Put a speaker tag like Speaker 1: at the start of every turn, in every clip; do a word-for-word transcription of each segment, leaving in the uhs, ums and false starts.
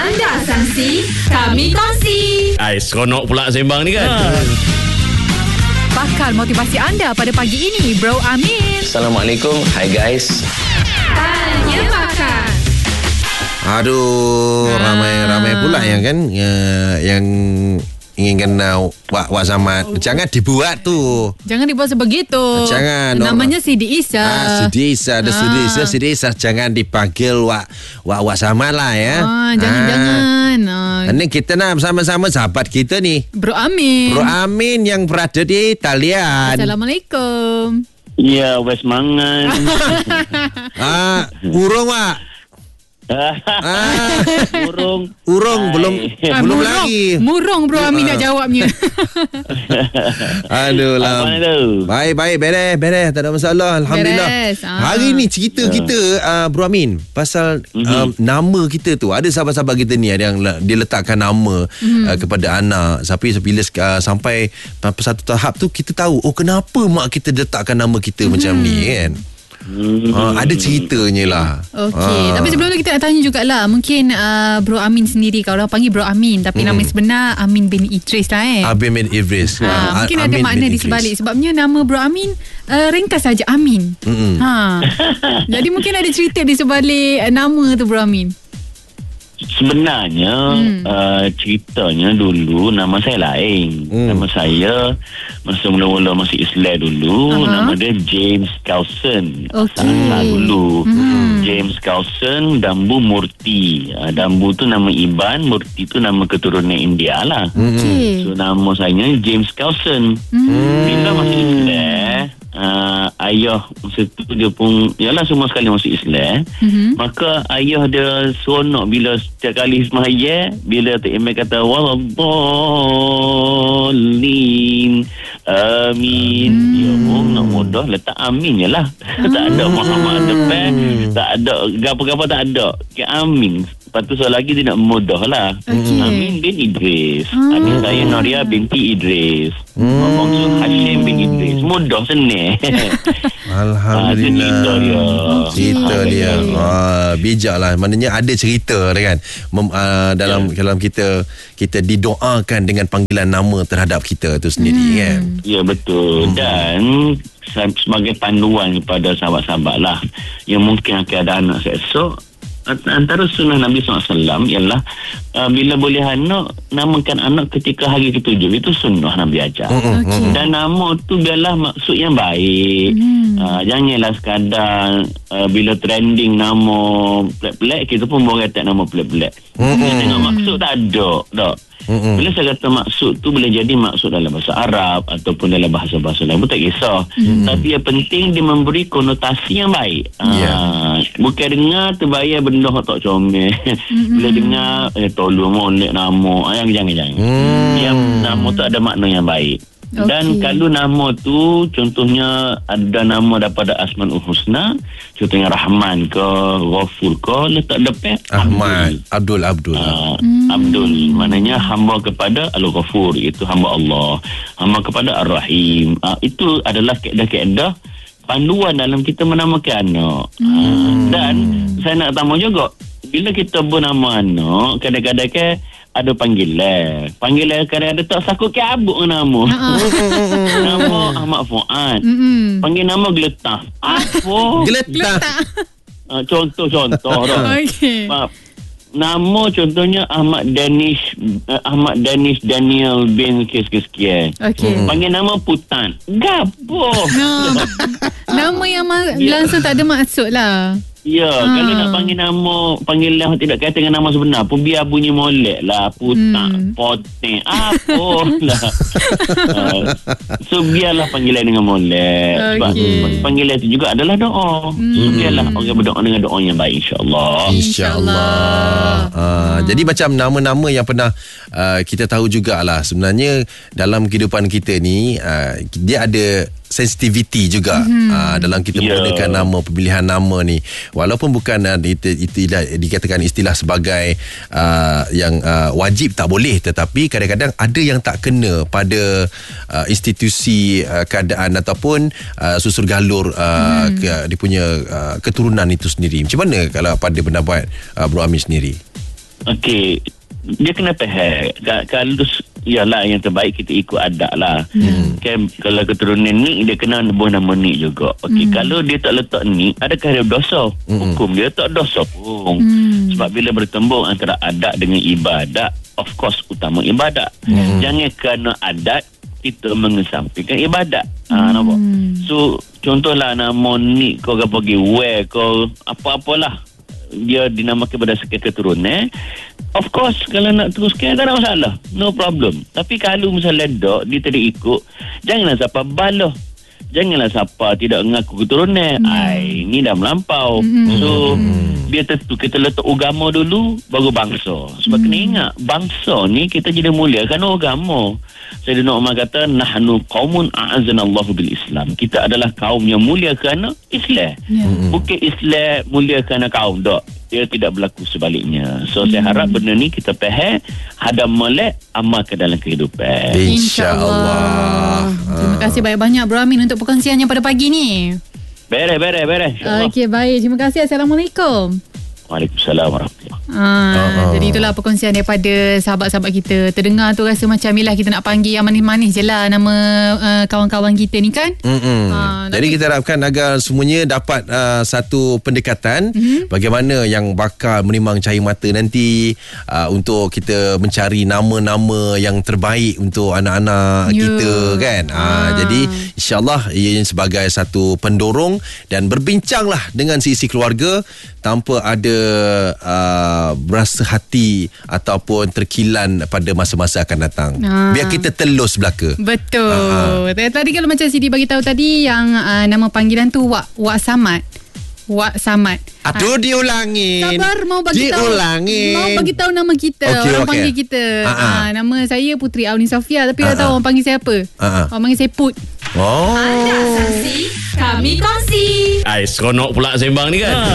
Speaker 1: Anda sangsi, kami kongsi.
Speaker 2: Ai, seronok pula sembang ni kan. Ha.
Speaker 1: Bakal motivasi anda pada pagi ini, Bro Amin.
Speaker 3: Assalamualaikum. Hi guys.
Speaker 1: Tanya bakal.
Speaker 4: Aduh,
Speaker 1: Ah.
Speaker 4: ramai-ramai pula yang kan uh, yang ingin kenal Wak, Wak Samad. Jangan dibuat tu.
Speaker 1: Jangan dibuat sebegitu.
Speaker 4: Jangan.
Speaker 1: Namanya Sidi Isa.
Speaker 4: Ah, Sidi Isa, ada
Speaker 1: Ah.
Speaker 4: Sidi Isa, Sidi Isa. Jangan dipanggil Wak Wak, Wak Samad lah ya.
Speaker 1: Ah, jangan-jangan. Ah.
Speaker 4: Ini kita nak bersama-sama sahabat kita ni.
Speaker 1: Bro Amin.
Speaker 4: Bro Amin yang berada di talian.
Speaker 1: Assalamualaikum.
Speaker 3: Ya, wes mangan.
Speaker 4: Ah, urung Wak. Ah,
Speaker 3: Burung.
Speaker 4: urung belum
Speaker 1: Ah,
Speaker 4: belum
Speaker 1: murung.
Speaker 4: lagi.
Speaker 1: Murung Bro Amin nak jawabnya.
Speaker 4: Aduh lah.
Speaker 3: Apa tu?
Speaker 4: Baik, baik, beres, beres. Tak ada masalah. Alhamdulillah.
Speaker 1: Beres, ah.
Speaker 4: Hari ni cerita yeah. kita, uh, Bro Amin, pasal mm-hmm. um, nama kita tu. Ada sahabat-sahabat kita ni ada yang dia letakkan nama mm-hmm. uh, kepada anak. Tapi bila uh, sampai sampai satu tahap tu, kita tahu, oh kenapa mak kita letakkan nama kita mm-hmm. macam ni kan. Hmm. Uh, ada ceritanya lah.
Speaker 1: Okey,
Speaker 4: uh.
Speaker 1: tapi sebelum tu kita nak tanya jugalah. Mungkin uh, Bro Amin sendiri, kalau orang panggil Bro Amin, tapi hmm. nama sebenar Amin bin Idris lah eh.
Speaker 4: Amin bin Idris.
Speaker 1: Ha,
Speaker 4: uh,
Speaker 1: mungkin
Speaker 4: Amin
Speaker 1: ada makna di sebalik. Sebabnya nama Bro Amin uh, ringkas saja Amin.
Speaker 4: Mm-mm.
Speaker 1: Ha. Jadi mungkin ada cerita di sebalik uh, nama tu Bro Amin.
Speaker 3: Sebenarnya hmm. uh, ceritanya dulu nama saya lain. Hmm. Nama saya masa mula-mula masih Islam dulu, uh-huh. nama dia James Carlson.
Speaker 1: Okey.
Speaker 3: Asal dulu.
Speaker 1: Hmm.
Speaker 3: James Carlson Dambu Murti. Uh, Dambu tu nama Iban, Murti tu nama keturunan India lah.
Speaker 1: Okey.
Speaker 3: So nama saya James Carlson. Hmm. Bila masih Islam, uh, ayah masa tu dia pun, yalah semua sekali masuk Islam. Hmm. Maka ayah dia seronok bila setiap kali semaya, bila Tok Imam kata waladhdallin amin, hmm. dia pun nak mudah letak amin je lah. Hmm. Tak ada Muhammad depan, tak ada gapa-gapa, tak ada ke amin. Lepas tu soal lagi dia nak mudah lah. Okay. Amin bin Idris. Hmm. Amin saya Noria binti Idris. Hmm. Bangsa Hashim bin Idris. Mudah senang.
Speaker 4: Alhamdulillah.
Speaker 3: Ah,
Speaker 4: cerita
Speaker 1: Okay.
Speaker 4: dia. Ah, bijak lah. Maknanya ada cerita kan. Mem, uh, dalam yeah. dalam kita kita didoakan dengan panggilan nama terhadap kita tu sendiri hmm. kan.
Speaker 3: Ya betul. Hmm. Dan sebagai panduan kepada sahabat-sahabat lah yang mungkin akan ada anak esok, antara sunnah Nabi sallallahu alaihi wasallam ialah uh, bila boleh anak, namakan anak ketika hari ketujuh. Itu sunnah Nabi ajar. Okay. Dan nama tu biarlah maksud yang baik. Hmm. Uh, janganlah sekadar uh, bila trending nama pelik-pelik, kita pun boleh kata nama pelik-pelik. Hmm. Tengok maksud tak ada. Tak. Mm-hmm. Bila saya kata maksud tu boleh jadi maksud dalam bahasa Arab ataupun dalam bahasa-bahasa lain pun tak kisah. Mm-hmm. Tapi yang penting dia memberi konotasi yang baik. Yeah. Ha, bukan dengar terbayar benda tak comel. Mm-hmm. Bila dengar eh tolong molek nama, yang jangan-jangan. Mm. Yang nama tu ada makna yang baik. Okay. Dan kalau nama tu contohnya ada nama daripada Asmaul Husna, contohnya Rahman ke Ghafur ke, letak depan
Speaker 4: Ahmad Abdul Abdul
Speaker 3: uh, hmm. Abdul maknanya hamba kepada Al-Ghafur, itu hamba Allah, hamba kepada Ar-Rahim. Uh, itu adalah kaedah-kaedah panduan dalam kita menamakan anak. hmm. uh, Dan saya nak tambah juga, bila kita bernama anak, kadang-kadang ke ada panggilan. Panggilan kadang-kadang tak sakut ke abuk nama. Nama Ahmad Fuad. Mm-hmm. Panggil nama Geletah. Apa?
Speaker 4: Geletah.
Speaker 3: Uh, contoh-contoh dah.
Speaker 1: Okey.
Speaker 3: Nama contohnya Ahmad Danish uh, Ahmad Danish Daniel bin kes-kes-kes.
Speaker 1: Okey.
Speaker 3: Panggil nama Putan. Gapo?
Speaker 1: No. Nama yang ma- langsung tak ada maksud lah.
Speaker 3: Ya,
Speaker 1: ha.
Speaker 3: Kalau nak panggil nama, panggilan tidak kait dengan nama sebenar pun biar bunyi molek lah, putak, hmm. poteng, apa lah. uh, so biarlah panggilan dengan molek. Sebab
Speaker 1: okay.
Speaker 3: panggilan itu juga adalah doa. Hmm. So biarlah orang berdoa dengan doa yang baik, insya-Allah.
Speaker 4: InsyaAllah. Uh, jadi macam nama-nama yang pernah uh, kita tahu jugalah, sebenarnya dalam kehidupan kita ni uh, dia ada sensitivity juga mm-hmm. uh, dalam kita yeah. menggunakan nama, pemilihan nama ni, walaupun bukan uh, itu, itu dikatakan istilah sebagai uh, yang uh, wajib, tak boleh, tetapi kadang-kadang ada yang tak kena pada uh, institusi uh, keadaan ataupun uh, susur galur uh, mm. ke, dia punya uh, keturunan itu sendiri. Macam mana kalau pada pendapat uh, Bro Amin sendiri?
Speaker 3: Okey, dia kena faham. Kalau ialah yang terbaik kita ikut adat lah. Hmm. Kan kalau keturunan ni dia kena buah nama ni juga. Okey, hmm. kalau dia tak letak ni, adakah dia dosa? Hmm. Hukum dia tak dosa pun. Hmm. Sebab bila bertembung antara adat dengan ibadat, of course utama ibadat. Hmm. Jangan kerana adat kita mengesampingkan ibadat. Ha, nampak? So contohlah nama ni kau pergi wear kau apa-apalah dia dinamakan berdasarkan keturunan. Of course kalau nak teruskan tak ada masalah, no problem. Tapi kalau misalnya dok dia tidak ikut, janganlah siapa baloh, janganlah siapa tidak mengaku keturunan. mm. Ai ni dah melampau. mm. So dia tentu kita letak agama dulu baru bangsa. Sebab mm. kena ingat bangsa ni kita jadi mulia kerana agama. Sayyidina Umar kata nahnu qaumun a'azzanallahu bil Islam. Kita adalah kaum yang mulia kerana Islam. Yeah. Bukan Islam mulia kerana kaum, tak. Dia tidak berlaku sebaliknya. So mm. saya harap benda ni kita faham, hadam molek amalkan dalam kehidupan.
Speaker 4: InsyaAllah.
Speaker 1: Terima kasih banyak-banyak Bro Amin untuk perkongsiannya pada pagi ni.
Speaker 3: Beres, beres, beres.
Speaker 1: Okey, baik. Terima kasih. Assalamualaikum.
Speaker 3: Waalaikumsalam warahmatullahi wabarakatuh.
Speaker 1: Ah, uh-huh. Jadi itulah perkongsian daripada sahabat-sahabat kita. Terdengar tu rasa macam yelah kita nak panggil yang manis-manis je lah nama uh, kawan-kawan kita ni kan. Uh,
Speaker 4: Jadi kita harapkan agar semuanya dapat uh, satu pendekatan uh-huh. bagaimana yang bakal menimang cahaya mata nanti uh, untuk kita mencari nama-nama yang terbaik untuk anak-anak yeah. kita kan. Uh, uh. Jadi insyaAllah ia sebagai satu pendorong dan berbincanglah dengan sisi keluarga tanpa ada uh, berasa hati ataupun terkilan pada masa-masa akan datang. Ha. Biar kita telus belaka.
Speaker 1: Betul. Ha. Tadi kalau macam Sidi bagi tahu tadi yang uh, nama panggilan tu Wak Wak Samad. Wak Samad.
Speaker 4: Aduh ha. diulangin.
Speaker 1: Sabar mau bagi tahu. Diulangin. Mau bagi tahu nama kita. Okay, orang okay. panggil kita. Ha. Ha. Nama saya Putri Aunin Safia tapi ha. dah tahu orang panggil saya apa? Ha. Orang panggil saya Put.
Speaker 4: Oh.
Speaker 5: Anda saksi, kami kongsi.
Speaker 2: Ai, seronok pula sembang ni kan. Ha.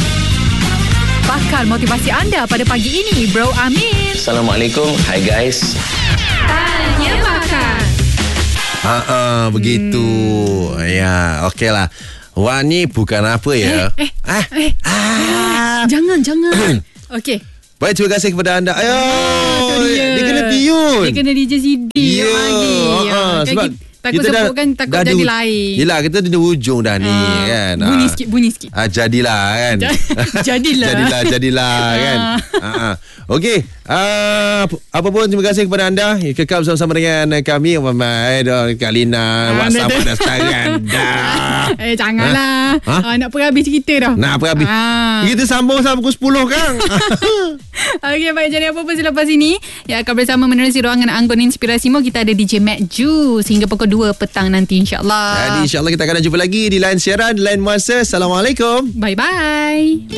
Speaker 1: Bakal motivasi anda pada pagi ini Bro Amin.
Speaker 6: Assalamualaikum. Hai guys.
Speaker 5: Tanya bakal.
Speaker 4: Ha ah begitu. Hmm. Ya, okeylah. Wah ni bukan apa ya.
Speaker 1: Eh, eh,
Speaker 4: ah.
Speaker 1: eh. Ah. Jangan, jangan. Okey.
Speaker 4: Baik, terima kasih kepada anda. Ayo.
Speaker 1: Ah, dia.
Speaker 4: dia kena piun.
Speaker 1: Dia kena D J Sidi
Speaker 4: yeah. lagi.
Speaker 1: Ha,
Speaker 4: kan
Speaker 1: sebab kita, takut sebut kan takut dah jadi du- lain.
Speaker 4: Yelah, kita di hujung dah ni uh, kan.
Speaker 1: Bunyi sikit, bunyi sikit.
Speaker 4: Ah, jadilah kan.
Speaker 1: jadilah.
Speaker 4: jadilah, jadilah kan. Ah. Okey. Uh, apa pun terima kasih kepada anda. Kekal bersama dengan kami Muhammad Kalina, WhatsApp dan sekarang dah.
Speaker 1: Eh janganlah. Ha? Ha? Uh, nak perhabis cerita dah.
Speaker 4: Nak perhabis. Ha. Kita sambung sampai pukul sepuluh kan.
Speaker 1: Okey, baik, jadi apa pun selepas ini yang akan bersama menerusi ruangan Anggun Inspirasimu, kita ada D J Mac Ju hingga pukul dua petang nanti insya-Allah.
Speaker 4: Jadi insya-Allah kita akan jumpa lagi di lain siaran, di lain masa. Assalamualaikum.
Speaker 1: Bye bye.